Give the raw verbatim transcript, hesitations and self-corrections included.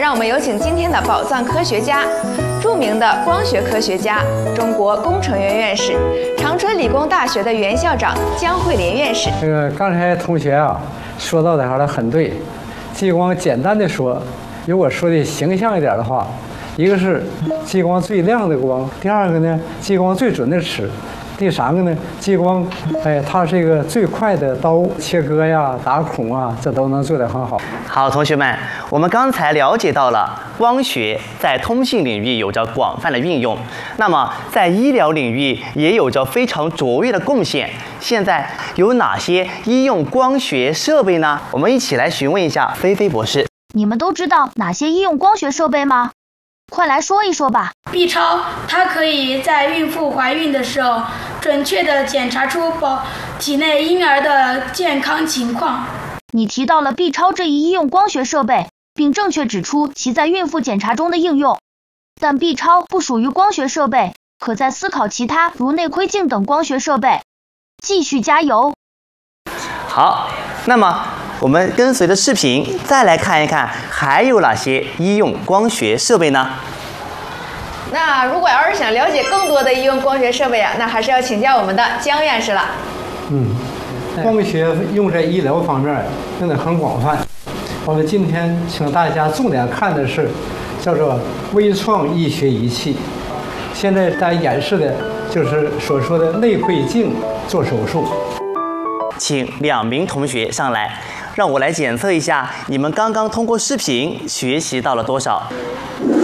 让我们有请今天的宝藏科学家，著名的光学科学家、中国工程院院士、长春理工大学的原校长姜惠林院士。 这个刚才同学啊说到的还是很对，激光简单的说，如果说的形象一点的话，一个是激光最亮的光，第二个呢，激光最准的尺。第三个呢，激光，哎，它是一个最快的刀切割呀、打孔啊，这都能做得很好。 好，同学们，我们刚才了解到了光学在通信领域有着广泛的运用，那么在医疗领域也有着非常卓越的贡献。现在有哪些医用光学设备呢？我们一起来询问一下菲菲博士。 你们都知道哪些医用光学设备吗？快来说一说吧。 B 超，它可以在孕妇怀孕的时候，准确地检查出宝体内婴儿的健康情况。 你提到了 B 超这一医用光学设备，并正确指出其在孕妇检查中的应用。但 B 超不属于光学设备，可再思考其他如内窥镜等光学设备。继续加油！ 好，那么我们跟随着视频再来看一看还有哪些医用光学设备呢？ 那如果要是想了解更多的医用光学设备啊，那还是要请教我们的姜院士了。 嗯，光学用在医疗方面用的很广泛。我们今天请大家重点看的是叫做微创医学仪器。现在大家演示的就是所说的内窥镜做手术。 请两名同学上来，让我来检测一下你们刚刚通过视频学习到了多少。